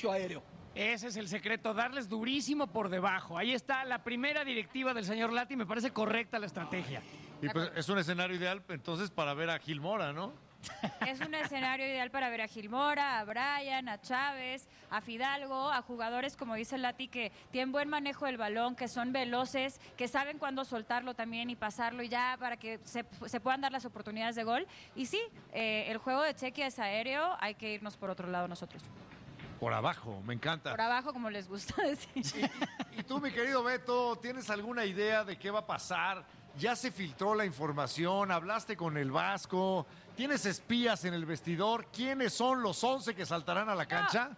espacio aéreo. Ese es el secreto, darles durísimo por debajo. Ahí está la primera directiva del señor Lati, me parece correcta la estrategia. Y pues es un escenario ideal entonces para ver a Gil Mora, ¿no? Es un escenario ideal para ver a Gil Mora, a Brian, a Chávez, a Fidalgo, a jugadores, como dice Lati, que tienen buen manejo del balón, que son veloces, que saben cuándo soltarlo también y pasarlo y ya para que se puedan dar las oportunidades de gol. Y sí, el juego de Chequia es aéreo, hay que irnos por otro lado nosotros. Por abajo, me encanta. Por abajo, como les gusta decir. Y tú, mi querido Beto, ¿tienes alguna idea de qué va a pasar? ¿Ya se filtró la información? ¿Hablaste con el Vasco? ¿Tienes espías en el vestidor? ¿Quiénes son los 11 que saltarán a la cancha?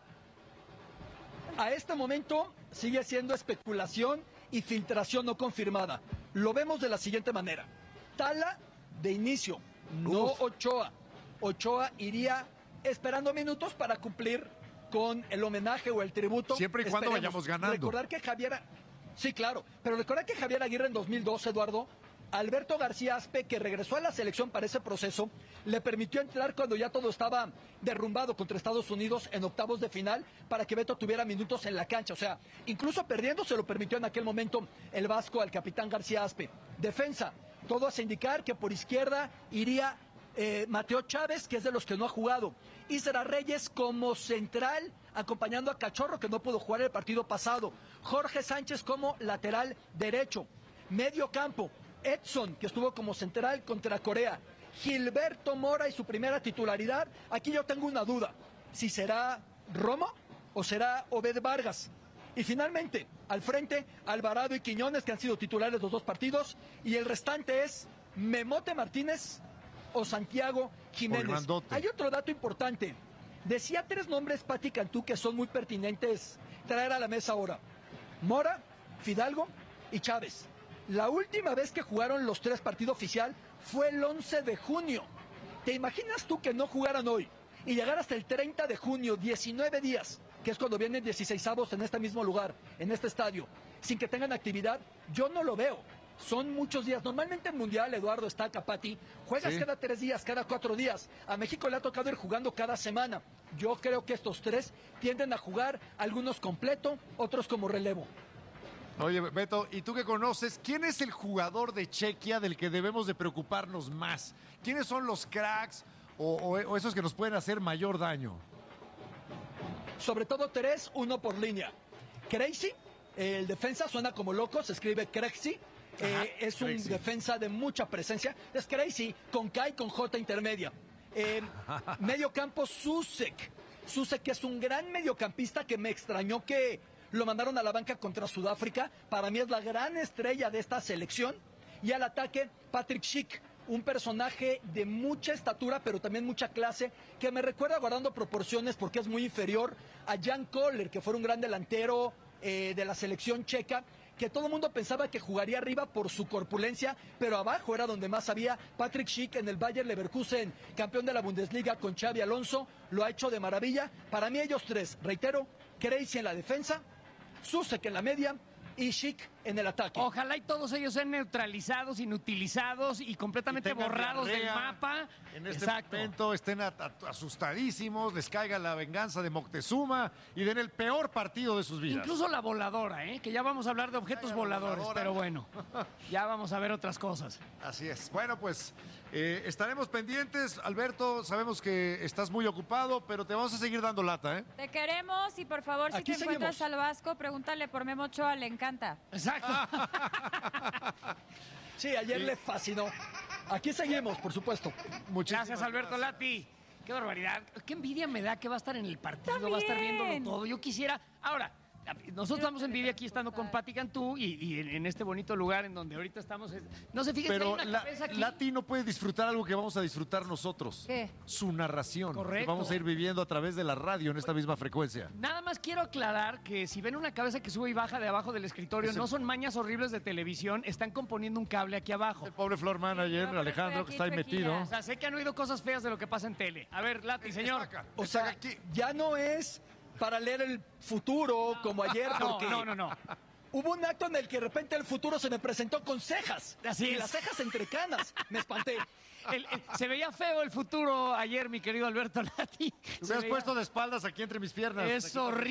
A este momento sigue siendo especulación y filtración no confirmada. Lo vemos de la siguiente manera. Tala de inicio, no Ochoa. Ochoa iría esperando minutos para cumplir con el homenaje o el tributo. Siempre y cuando vayamos ganando. Recordar que Javier... Sí, claro, pero recordar que Javier Aguirre en 2012, Eduardo, Alberto García Aspe, que regresó a la selección para ese proceso, le permitió entrar cuando ya todo estaba derrumbado contra Estados Unidos en octavos de final para que Beto tuviera minutos en la cancha. O sea, incluso perdiendo se lo permitió en aquel momento el Vasco al capitán García Aspe. Defensa, todo hace indicar que por izquierda iría Mateo Chávez, que es de los que no ha jugado. Isra Reyes como central, acompañando a Cachorro, que no pudo jugar el partido pasado. Jorge Sánchez como lateral derecho. Medio campo, Edson, que estuvo como central contra Corea. Gilberto Mora y su primera titularidad. Aquí yo tengo una duda, si será Romo o será Obed Vargas. Y finalmente, al frente, Alvarado y Quiñones, que han sido titulares los dos partidos. Y el restante es Memote Martínez o Santiago Jiménez. Hay otro dato importante. Decía 3 nombres Pati Cantú que son muy pertinentes traer a la mesa ahora. Mora, Fidalgo y Chávez. La última vez que jugaron los 3 partidos oficial fue el 11 de junio. ¿Te imaginas tú que no jugaran hoy y llegar hasta el 30 de junio, 19 días, que es cuando vienen 16avos en este mismo lugar, en este estadio, sin que tengan actividad? Yo no lo veo. Son muchos días. Normalmente en Mundial, Eduardo, está Capati, juegas cada 3 días, cada 4 días. A México le ha tocado ir jugando cada semana. Yo creo que estos 3 tienden a jugar, algunos completo, otros como relevo. Oye, Beto, ¿y tú qué conoces? ¿Quién es el jugador de Chequia del que debemos de preocuparnos más? ¿Quiénes son los cracks o esos que nos pueden hacer mayor daño? Sobre todo 3, 1 por línea. Crazy, el defensa suena como loco, se escribe Crazy. Es un defensa de mucha presencia. Es Crazy, con K y con J intermedia. Medio campo, Susek. Susek es un gran mediocampista que me extrañó que lo mandaron a la banca contra Sudáfrica. Para mí es la gran estrella de esta selección. Y al ataque, Patrick Schick, un personaje de mucha estatura, pero también mucha clase, que me recuerda, guardando proporciones, porque es muy inferior a Jan Koller, que fue un gran delantero de la selección checa, que todo el mundo pensaba que jugaría arriba por su corpulencia, pero abajo era donde más había. Patrick Schick en el Bayer Leverkusen, campeón de la Bundesliga con Xabi Alonso, lo ha hecho de maravilla. Para mí ellos 3, reitero, Crazy en la defensa, Susek en la media y Schick en el ataque. Ojalá y todos ellos sean neutralizados, inutilizados y completamente borrados del mapa. En este momento estén asustadísimos, les caiga la venganza de Moctezuma y den el peor partido de sus vidas. Incluso la voladora, que ya vamos a hablar de objetos voladores, pero bueno, ya vamos a ver otras cosas. Así es. Bueno, pues estaremos pendientes. Alberto, sabemos que estás muy ocupado, pero te vamos a seguir dando lata, ¿eh? Te queremos y por favor, si te encuentras al Vasco, pregúntale por Memo Ochoa, le encanta. Exacto. Sí, ayer le fascinó. Aquí seguimos, por supuesto. Gracias, Alberto Lati. Qué barbaridad. Qué envidia me da que va a estar en el partido, También. va a estar viéndolo todo. Yo quisiera... Ahora, nosotros estamos en envidia aquí estando con Pati Cantú y en este bonito lugar en donde ahorita estamos. No se fijen, pero que hay una cabeza aquí. Lati no puede disfrutar algo que vamos a disfrutar nosotros. ¿Qué? Su narración. Correcto. Que vamos a ir viviendo a través de la radio en esta misma frecuencia. Nada más quiero aclarar que si ven una cabeza que sube y baja de abajo del escritorio, no son mañas horribles de televisión, están componiendo un cable aquí abajo. El pobre floor manager, No, Alejandro, aquí, que está ahí tranquila. metido. O sea, sé que han oído cosas feas de lo que pasa en tele. A ver, Lati, señor. O sea, ya no es para leer el futuro como ayer, porque No. hubo un acto en el que de repente el futuro se me presentó con cejas. Así y es. las cejas entrecanas. Me espanté. Se veía feo el futuro ayer, mi querido Alberto Lati. Te hubieras puesto de espaldas aquí entre mis piernas. Es horrible.